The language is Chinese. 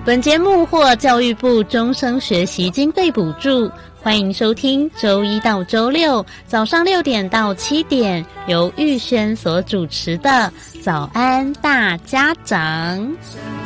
本节目获教育部终生学习经费补助，欢迎收听周一到周六早上6点到7点，由玉轩所主持的早安大家长。